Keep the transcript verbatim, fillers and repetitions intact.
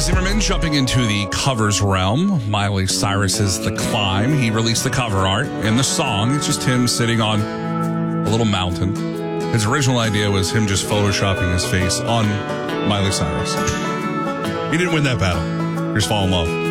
Zimmerman jumping into the covers realm. Miley Cyrus's The Climb. He released the cover art and the song. It's just him sitting on a little mountain. His original idea was him just photoshopping his face on Miley Cyrus. He didn't win that battle. Here's Fall in Love.